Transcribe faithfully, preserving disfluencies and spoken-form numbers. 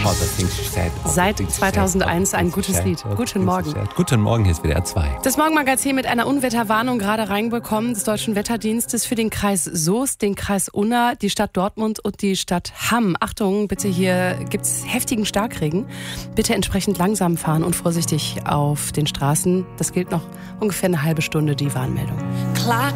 Seit zweitausendeins ein gutes Lied. Guten Morgen. Guten Morgen, hier ist W D R zwei. Das Morgenmagazin mit einer Unwetterwarnung gerade reinbekommen des Deutschen Wetterdienstes für den Kreis Soest, den Kreis Unna, die Stadt Dortmund und die Stadt Hamm. Achtung, bitte, hier gibt's heftigen Starkregen. Bitte entsprechend langsam fahren und vorsichtig auf den Straßen. Das gilt noch ungefähr eine halbe Stunde, die Warnmeldung. Clock